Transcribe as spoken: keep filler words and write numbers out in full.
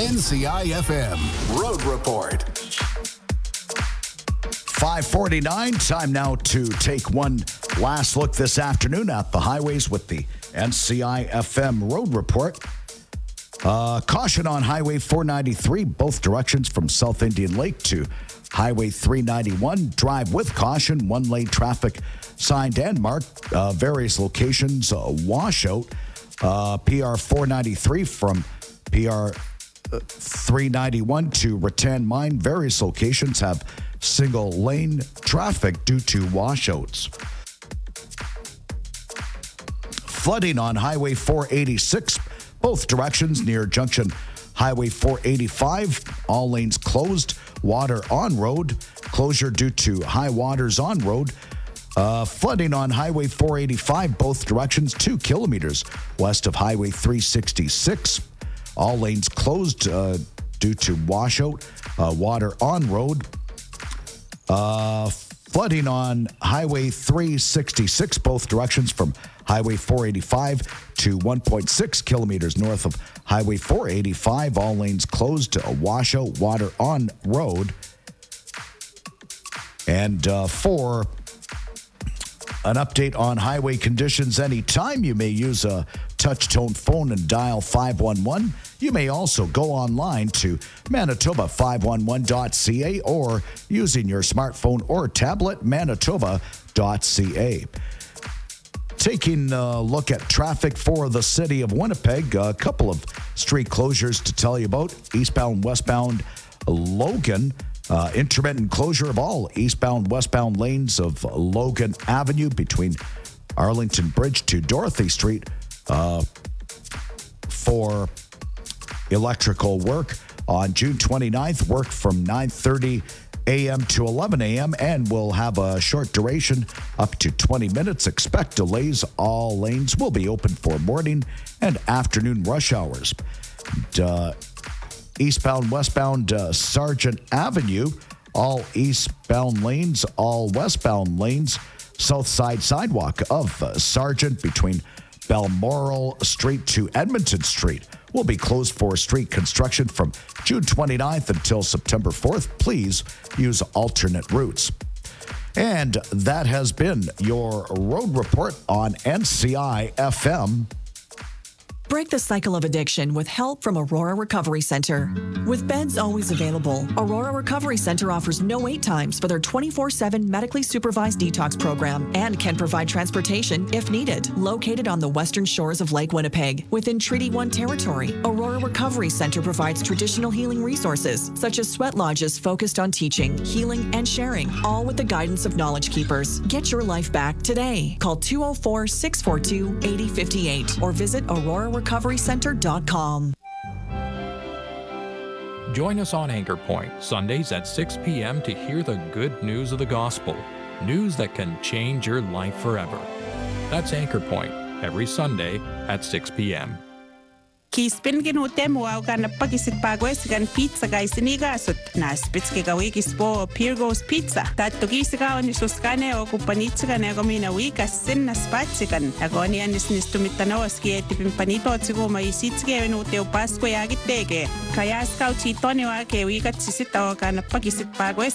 N C I F M Road Report. five forty-nine, time now to take one last look this afternoon at the highways with the N C I F M Road Report. Uh, caution on Highway four ninety-three, both directions from South Indian Lake to Highway three ninety-one. Drive with caution, one-lane traffic signed and marked. Uh, various locations, uh, washout. Uh, P R four ninety-three from P R three ninety-one to Rattan Mine. Various locations have single-lane traffic due to washouts. Flooding on Highway four eighty-six, both directions near Junction Highway four eighty-five. All lanes closed. Water on road. Closure due to high waters on road. Uh, flooding on Highway four eighty-five, both directions, two kilometers west of Highway three sixty-six. All lanes closed uh, due to washout. Uh, water on road. Uh, flooding on Highway three sixty-six, both directions from Highway four eighty-five to one point six kilometers north of Highway four eighty-five. All lanes closed. A washout, water on road. And uh, for an update on highway conditions anytime, you may use a touch-tone phone and dial five one one. You may also go online to manitoba five one one dot c a or using your smartphone or tablet, manitoba dot c a. Taking a look at traffic for the city of Winnipeg, a couple of street closures to tell you about. Eastbound, westbound Logan. Uh, intermittent closure of all eastbound, westbound lanes of Logan Avenue between Arlington Bridge to Dorothy Street uh, for electrical work. On June twenty-ninth, work from nine thirty a.m. to eleven a.m. and will have a short duration up to twenty minutes. Expect delays. All lanes will be open for morning and afternoon rush hours. And, uh, Eastbound, westbound uh, Sargent Avenue, all eastbound lanes, all westbound lanes, south side sidewalk of uh, Sargent between Balmoral Street to Edmonton Street will be closed for street construction from June twenty-ninth until September fourth. Please use alternate routes. And that has been your road report on N C I F M. Break the cycle of addiction with help from Aurora Recovery Center. With beds always available, Aurora Recovery Center offers no wait times for their twenty-four seven medically supervised detox program and can provide transportation if needed. Located on the western shores of Lake Winnipeg, within Treaty one territory, Aurora Recovery Center provides traditional healing resources such as sweat lodges focused on teaching, healing, and sharing, all with the guidance of Knowledge Keepers. Get your life back today. Call two oh four, six four two, eight oh five eight or visit aurora recovery center dot com. Join us on Anchor Point, Sundays at six p.m. to hear the good news of the gospel, news that can change your life forever. That's Anchor Point, every Sunday at six p.m. Kispin ginutem wow kan pagisit pagwes kan pizza guys sinigasot na spitske gawigis po Pirgos Pizza tatto gisika on suskane o kupanitsa kan agomina wikas sin na spatsikan agoni anis nistumitanoski etipin panito tsigo maisitske no teo pasko yagitege kaya scout chitone wa ke wikat sisita o kan pagisit pagwes